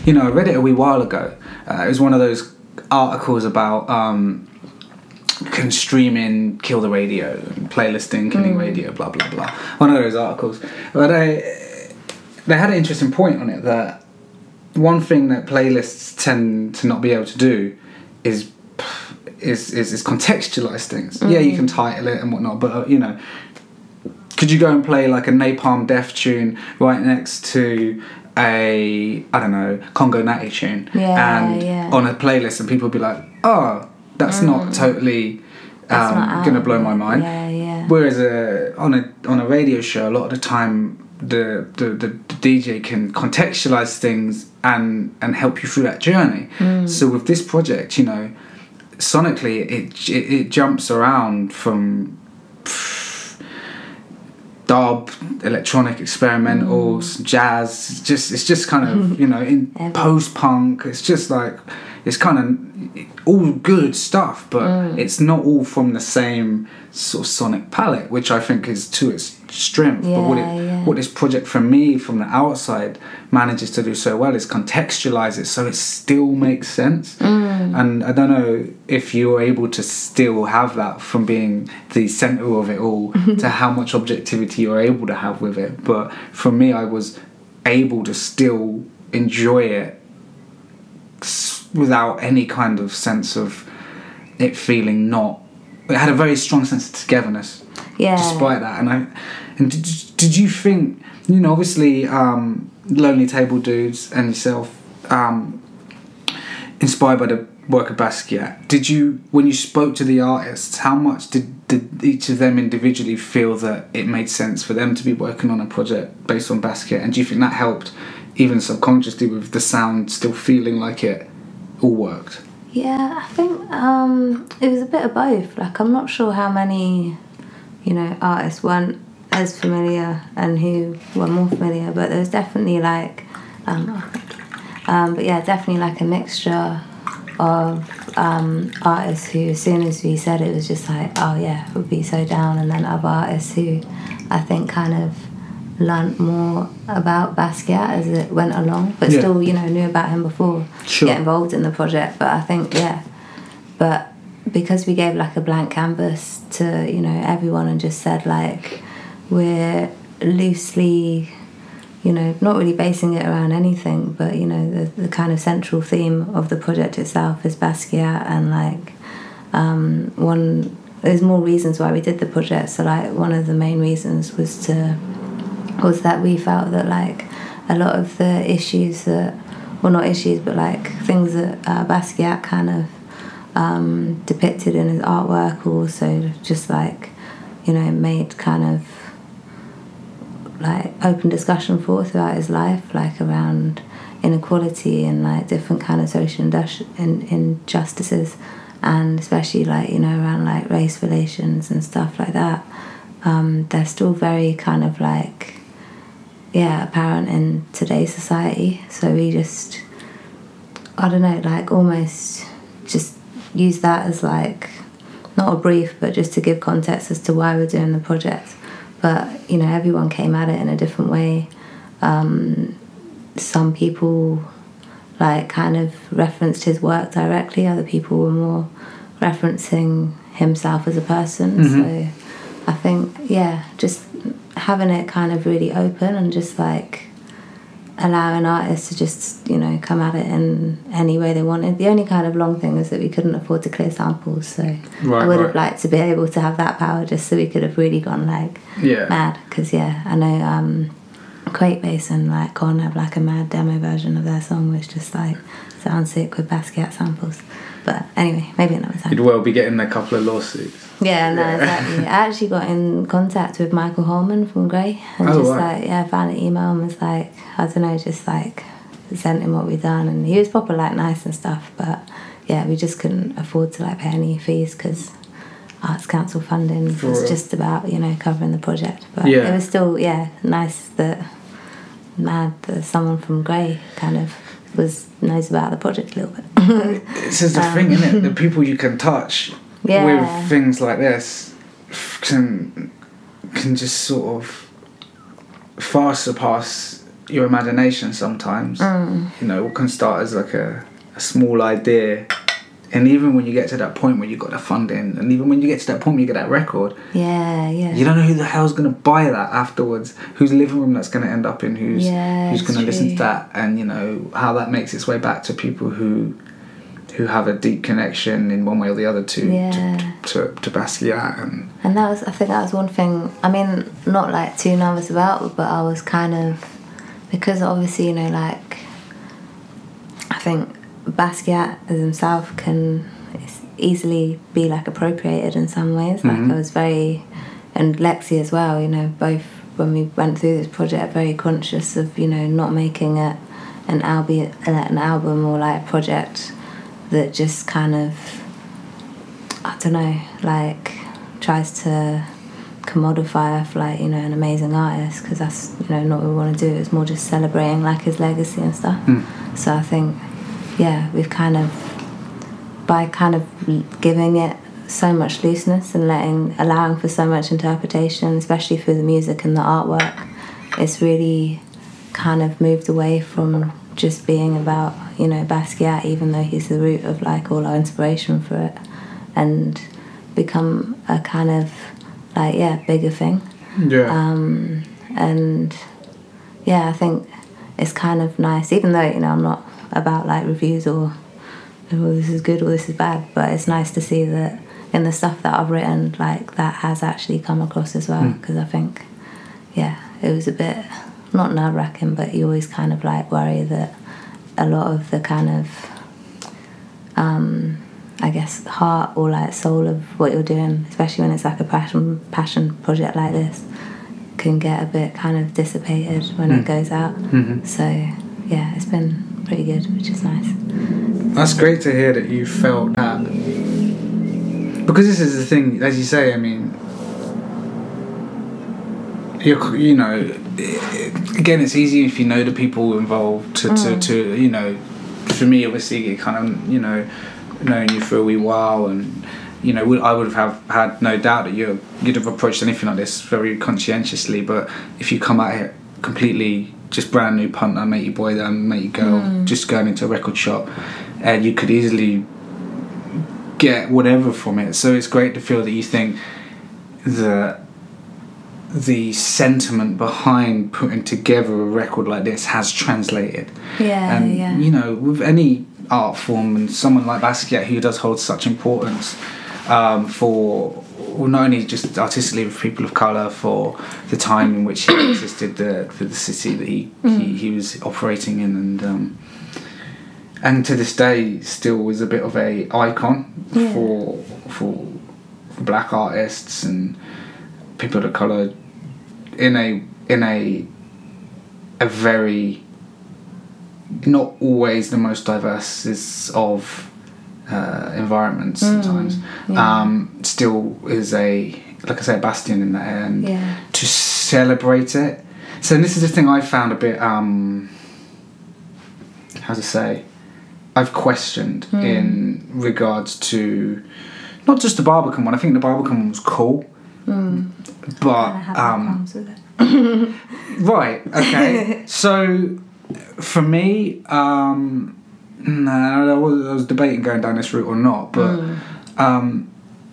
You know, I read it a wee while ago. It was one of those articles about can streaming kill the radio, and playlisting killing radio, blah blah blah. One of those articles. But they had an interesting point on it, that one thing that playlists tend to not be able to do is contextualize things. Yeah, you can title it and whatnot, but you know, could you go and play like a Napalm Death tune right next to a, I don't know, Congo Natty tune on a playlist, and people would be like, oh, that's not totally gonna blow my mind. Whereas on a radio show, a lot of the time the DJ can contextualize things and help you through that journey. So with this project, you know, sonically it jumps around from dub, electronic, experimentals, jazz. It's just kind of, you know, in post-punk. It's just like, it's kind of all good stuff, but it's not all from the same sort of sonic palette, which I think is to its strength. But what this project, for me, from the outside, manages to do so well is contextualize it so it still makes sense. And I don't know if you're able to still have that from being the centre of it all to how much objectivity you're able to have with it. But for me, I was able to still enjoy it without any kind of sense of it feeling not. It had a very strong sense of togetherness, despite that. And did you think, you know, obviously Lonely Table Dudes and yourself, inspired by the work of Basquiat, did you, when you spoke to the artists, how much did each of them individually feel that it made sense for them to be working on a project based on Basquiat? And do you think that helped, even subconsciously, with the sound still feeling like it all worked? Yeah, I think it was a bit of both. Like, I'm not sure how many, you know, artists weren't as familiar and who were more familiar, but there was definitely like, but yeah, definitely like a mixture of artists who, as soon as we said it, was just like, oh yeah, would be so down, and then other artists who I think kind of learnt more about Basquiat as it went along, but still, you know, knew about him before get involved in the project. But I think, but because we gave like a blank canvas to, you know, everyone, and just said like, we're loosely, you know, not really basing it around anything, but, you know, the kind of central theme of the project itself is Basquiat, and like there's more reasons why we did the project. So like, one of the main reasons was that we felt that like a lot of the issues that, well, not issues, but like things that Basquiat kind of depicted in his artwork, or also just like, you know, made kind of like open discussion for throughout his life, like around inequality and like different kind of social injustices, and especially like, you know, around like race relations and stuff like that. They're still very kind of like, apparent in today's society. So we just, I don't know, like almost just use that as like, not a brief, but just to give context as to why we're doing the project. But, you know, everyone came at it in a different way. Some people like kind of referenced his work directly, other people were more referencing himself as a person. So I think, just having it kind of really open and just like allowing artists to just, you know, come at it in any way they wanted. The only kind of long thing is that we couldn't afford to clear samples, so I would have liked to be able to have that power, just so we could have really gone like mad. Because I know Quake Bass and like Con have like a mad demo version of their song, which just like sounds sick with Basquiat samples. But anyway, maybe another time. You'd well be getting a couple of lawsuits. Yeah, no, exactly. I actually got in contact with Michael Holman from Grey, and found an email and was like, I don't know, just like sent him what we'd done, and he was proper like nice and stuff, but we just couldn't afford to like pay any fees because Arts Council funding was just about, you know, covering the project. But it was still nice that someone from Grey kind of knows about the project a little bit. It's just the thing, isn't it? The people you can touch with things like this can just sort of far surpass your imagination sometimes. You know, what can start as like a small idea, and even when you get to that point where you got the funding, and even when you get to that point where you get that record, you don't know who the hell's gonna buy that afterwards, whose living room that's gonna end up in, who's gonna listen to that, and you know how that makes its way back to people who have a deep connection in one way or the other to Basquiat. And I think that was one thing, I mean, not like too nervous about, but I was kind of, because obviously, you know, like, I think Basquiat as himself can easily be like appropriated in some ways. Like I was very, and Lexi as well, you know, both when we went through this project, very conscious of, you know, not making it an album or like a project that just kind of, I don't know, like tries to commodify off like, you know, an amazing artist, because that's, you know, not what we want to do. It's more just celebrating like his legacy and stuff. So I think, yeah, we've kind of, by kind of giving it so much looseness and allowing for so much interpretation, especially through the music and the artwork, it's really kind of moved away from just being about, you know, Basquiat, even though he's the root of like all our inspiration for it, and become a kind of like, bigger thing. And I think it's kind of nice, even though, you know, I'm not about like reviews or this is good or this is bad, but it's nice to see that in the stuff that I've written, like that has actually come across as well, because I think it was a bit not nerve-wracking, but you always kind of like worry that a lot of the kind of I guess heart or like soul of what you're doing, especially when it's like a passion project like this, can get a bit kind of dissipated when it goes out. So it's been pretty good, which is nice. That's great to hear that you felt that, because this is the thing, as you say, I mean, you know, again, it's easy if you know the people involved to you know, for me obviously it kind of, you know, knowing you for a wee while, and you know, I would have had no doubt that you'd have approached anything like this very conscientiously. But if you come at it completely just brand new punter, mate your boy down, mate your girl, just going into a record shop, and you could easily get whatever from it. So it's great to feel that you think the sentiment behind putting together a record like this has translated. And you know, with any art form, and someone like Basquiat who does hold such importance for, well, not only just artistically with people of colour, for the time in which he existed, for the city that he was operating in, and to this day still is a bit of a icon for black artists and people of colour in a very, not always the most diverse of environments sometimes, still is a, like I say, a bastion in that, and to celebrate it. So this is the thing I found a bit how to say, I've questioned in regards to not just the Barbican one. I think the Barbican one was cool, but right, okay. So for me, I was debating going down this route or not, but I'm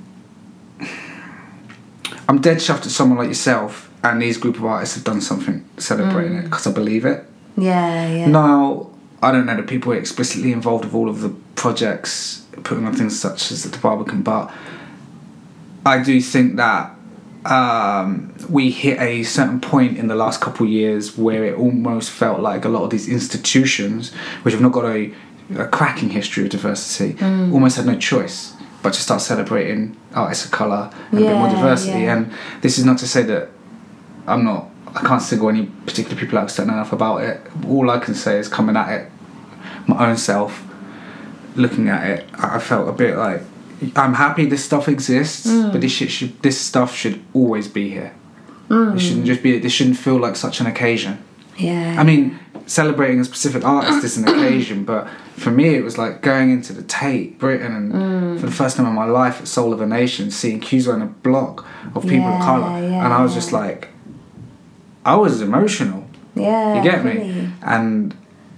dead chuffed that someone like yourself and these group of artists have done something celebrating it, because I believe it. Now, I don't know the people explicitly involved with all of the projects putting on things such as the Barbican, but I do think that we hit a certain point in the last couple of years where it almost felt like a lot of these institutions, which have not got a cracking history of diversity, almost had no choice but to start celebrating artists of colour and a bit more diversity. And this is not to say that I can't single any particular people out because I don't know enough about it. All I can say is, coming at it my own self, looking at it, I felt a bit like, I'm happy this stuff exists, but this stuff should always be here. It shouldn't just be. This shouldn't feel like such an occasion. I mean, celebrating a specific artist is an occasion, but for me it was like going into the Tate Britain and for the first time in my life at Soul of a Nation, seeing Cuso on a block of people of colour, and I was just like, I was emotional. Yeah, you get fully. me? And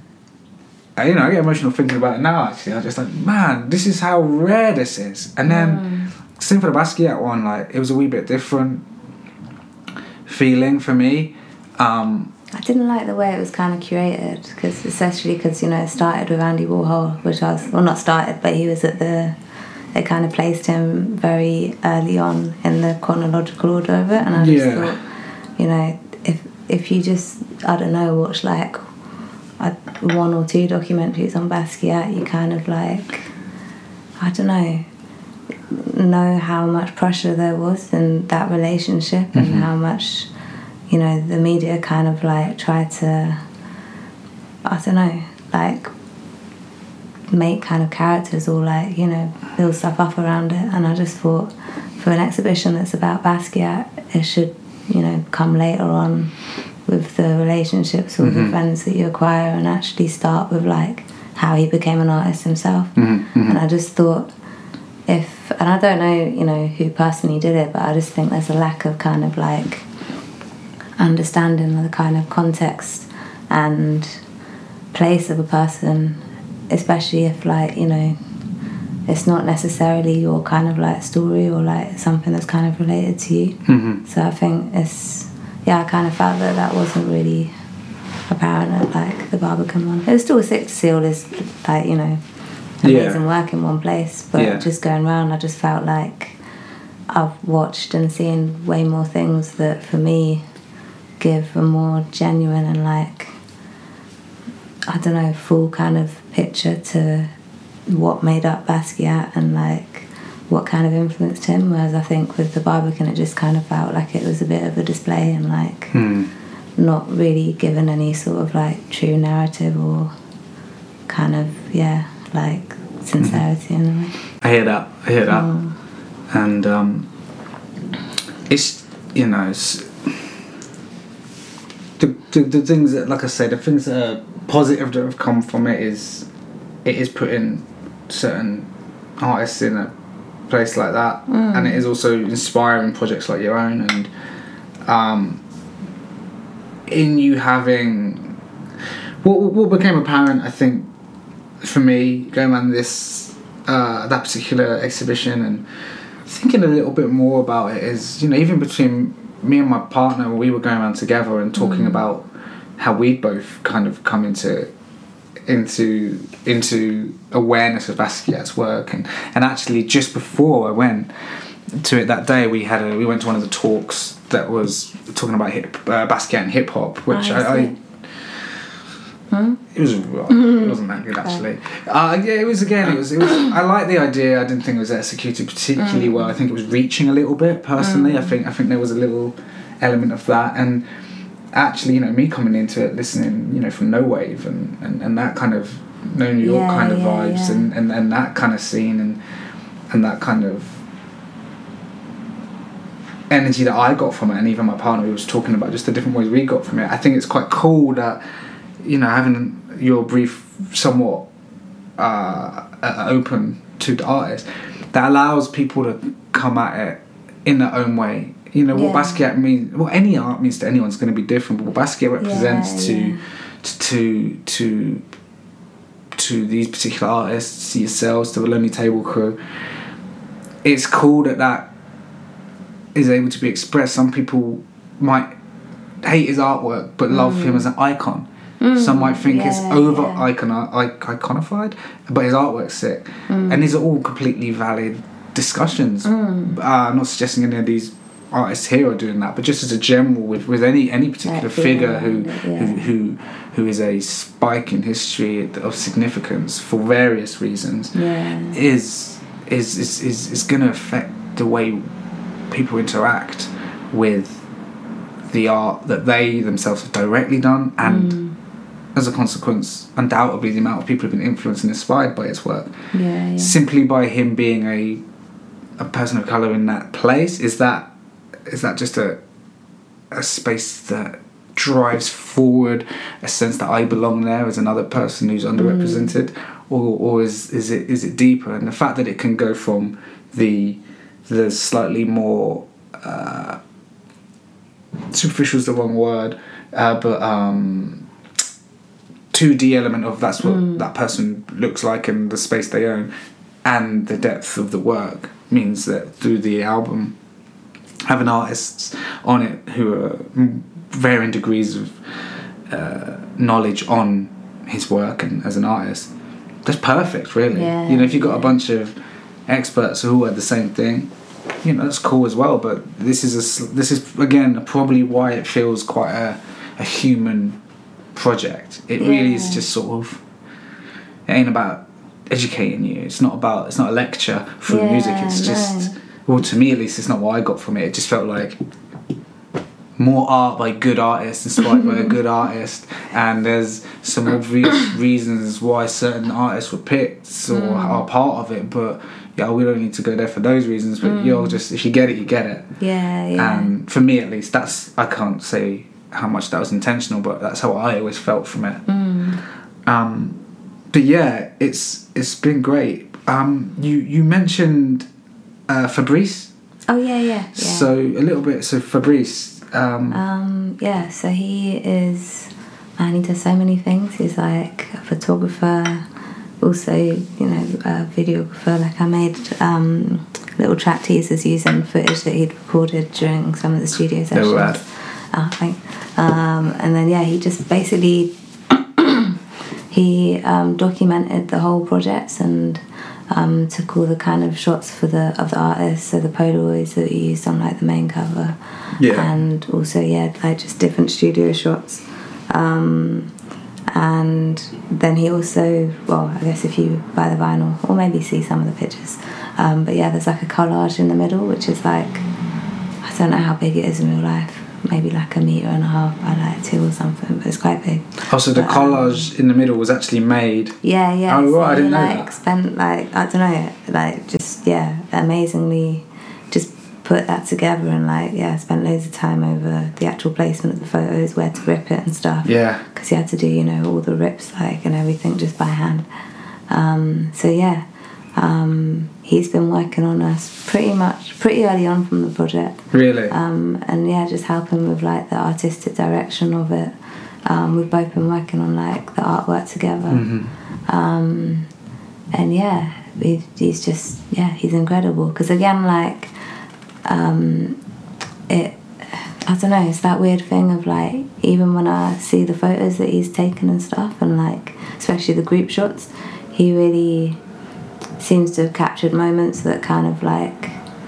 you know, I get emotional thinking about it now. Actually, I'm just like, man, this is how rare this is. And then same for the Basquiat one, like it was a wee bit different feeling for me. I didn't like the way it was kind of curated, because especially because, you know, it started with Andy Warhol, which I was, well, not started, but he was at the, they kind of placed him very early on in the chronological order of it, and I just thought, you know, if you just, I don't know, watch like one or two documentaries on Basquiat, you kind of like, I don't know how much pressure there was in that relationship, and how much, you know, the media kind of like tried to, I don't know, like make kind of characters or like, you know, build stuff up around it. And I just thought for an exhibition that's about Basquiat, it should, you know, come later on with the relationships or the friends that you acquire, and actually start with like how he became an artist himself. And I just thought, and I don't know, you know, who personally did it, but I just think there's a lack of kind of like understanding of the kind of context and place of a person, especially if like, you know, it's not necessarily your kind of like story or like something that's kind of related to you. So I think I kind of felt that wasn't really apparent at like the Barbican one. It was still sick to see all this like, you know, amazing work in one place, but just going around, I just felt like I've watched and seen way more things that for me give a more genuine and like, I don't know, full kind of picture to what made up Basquiat and like what kind of influenced him. Whereas I think with the Barbican, it just kind of felt like it was a bit of a display and like not really given any sort of like true narrative or kind of like sincerity in a way. I hear that. And it's, you know, it's the things that, like I say, the things that are positive that have come from it is putting certain artists in a place like that, and it is also inspiring projects like your own, and in you having what became apparent, I think, for me going around this that particular exhibition and thinking a little bit more about it is, you know, even between me and my partner, when we were going around together and talking about how we'd both kind of come into awareness of Basquiat's work, and actually just before I went to it that day, we went to one of the talks that was talking about Basquiat and hip hop, which it wasn't that good actually. It was I like the idea. I didn't think it was executed particularly well. I think it was reaching a little bit personally. I think there was a little element of that, and actually, you know, me coming into it listening, you know, from No Wave and that kind of New York kind of vibes and that kind of scene and that kind of energy that I got from it, and even my partner, we was talking about just the different ways we got from it. I think it's quite cool that, you know, having your brief somewhat open to the artist, that allows people to come at it in their own way. You know, what Basquiat means, what any art means to anyone's going to be different, but what Basquiat represents to these particular artists, to yourselves, to the Lonely Table Crew, it's cool that is able to be expressed. Some people might hate his artwork but love him as an icon. Some might think it's over iconified, but his artwork's sick. And these are all completely valid discussions. I'm not suggesting any of these artists here are doing that, but just as a general with any particular figure who is a spike in history of significance for various reasons, is going to affect the way people interact with the art that they themselves have directly done, and as a consequence, undoubtedly, the amount of people who've been influenced and inspired by his work. Simply by him being a person of colour in that place, is that just a space that drives forward a sense that I belong there as another person who's underrepresented, or is it deeper? And the fact that it can go from the slightly more superficial is the wrong word, but 2D element of that's what that person looks like and the space they own, and the depth of the work means that through the album, having artists on it who are varying degrees of knowledge on his work and as an artist, that's perfect, really. Yeah, you know, if you've got a bunch of experts who are the same thing, you know, that's cool as well. But this is again probably why it feels quite a human project. It really is just sort of, it ain't about educating you. It's not a lecture through music. It's just, well, to me at least, it's not what I got from it. It just felt like more art by good artists, inspired by a good artist, and there's some obvious reasons why certain artists were picked or are part of it, but yeah, we don't need to go there for those reasons, but you'll just, if you get it, you get it. And for me at least, that's, I can't say how much that was intentional, but that's how I always felt from it. But yeah, it's been great. You mentioned Fabrice. Oh yeah. So a little bit. So Fabrice. So he is. Man, he does so many things. He's like a photographer, also a videographer. Like I made little track teasers using footage that he'd recorded during some of the studio sessions. They were rad. Thanks. And then he just basically he documented the whole projects and took all the kind of shots for the artists, so the Polaroids that he used on like the main cover, and also like just different studio shots. And then he also, well, I guess if you buy the vinyl or maybe see some of the pictures, but there's like a collage in the middle, which is like, I don't know how big it is in real life. Maybe like 1.5 meters by like 2 or something, but it's quite big. Oh, so the collage in the middle was actually made? Yeah. Oh, so right, I didn't know like that. spent like, I don't know, like just, amazingly just put that together and spent loads of time over the actual placement of the photos, where to rip it and stuff. Yeah. Because he had to do, all the rips and everything just by hand. He's been working on us pretty early on from the project. Really? Just helping with like the artistic direction of it. We've both been working on like the artwork together. He's just he's incredible. Because again, like I don't know, it's that weird thing of like, even when I see the photos that he's taken and stuff, and like especially the group shots, he really seems to have captured moments that kind of like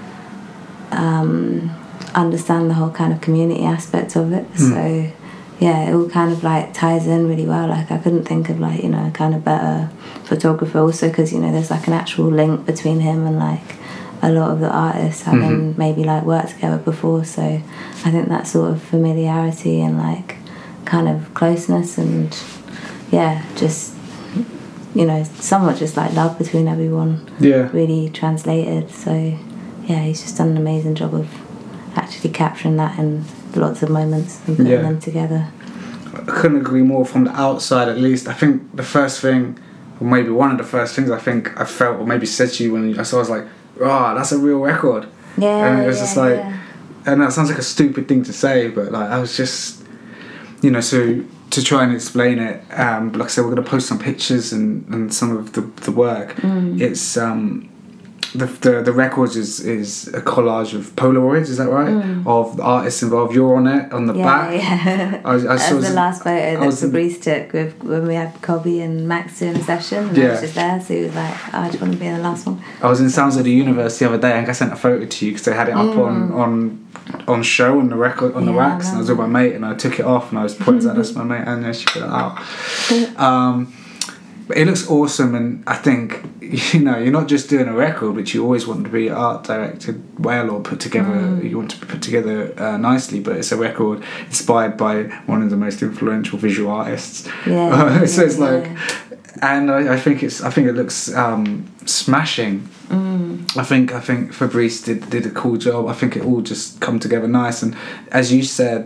understand the whole kind of community aspect of it. So it all kind of like ties in really well. Like I couldn't think of like a kind of better photographer, also because there's like an actual link between him and like a lot of the artists having maybe like worked together before. So I think that sort of familiarity and like kind of closeness and just somewhat just like love between everyone really translated. So he's just done an amazing job of actually capturing that in lots of moments and putting them together. I couldn't agree more. From the outside at least, I think the first thing, or maybe one of the first things I think I felt or maybe said to you when I saw, I was like, that's a real record. And it was just like, and that sounds like a stupid thing to say, but like I was just, so to try and explain it, like I said, we're going to post some pictures and some of the work. It's the records is a collage of Polaroids, is that right? Of the artists involved. You're on it on the back. I saw the last photo that Fabrice took when we had Kobe and Max doing a session, and I was just there, so he was like, I just want to be in the last one. I was in Sounds of the Universe the other day, and I sent a photo to you because they had it up on show on the record on the racks, and I was with my mate and I took it off and I was pointing at that's my mate, and then she put it out. But it looks awesome, and I think you're not just doing a record, which you always want to be art directed well or put together. You want to be put together nicely, but it's a record inspired by one of the most influential visual artists. So it's like, and I think it looks smashing. I think Fabrice did a cool job. I think it all just come together nice, and as you said,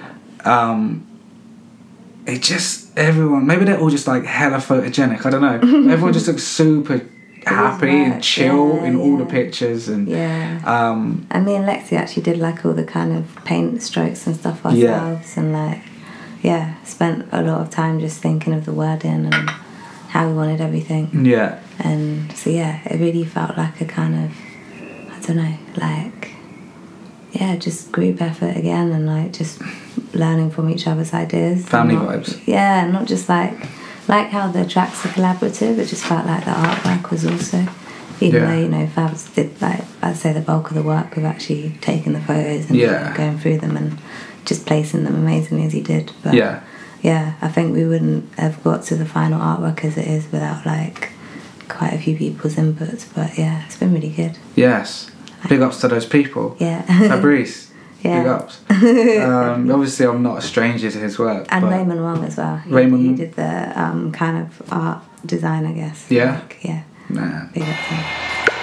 it just, everyone, maybe they're all just like hella photogenic, I don't know. Everyone just looks super happy and chill in all the pictures, and and me and Lexi actually did like all the kind of paint strokes and stuff ourselves, and like spent a lot of time just thinking of the wording and how we wanted everything. Yeah. And so it really felt like a kind of, I don't know, like, just group effort again, and like just learning from each other's ideas. Family vibes. Yeah, not just like how the tracks are collaborative. It just felt like the artwork was also, even though, you know, Fabs did, like, I'd say the bulk of the work of actually taking the photos and going through them and just placing them amazingly as he did. But I think we wouldn't have got to the final artwork as it is without like quite a few people's inputs. But it's been really good. Yes. Big ups to those people. Yeah. Fabrice. Big ups. Obviously, I'm not a stranger to his work. And Raymond Wong as well. He did the kind of art design, I guess. Yeah? Like, Nah. Big ups to him.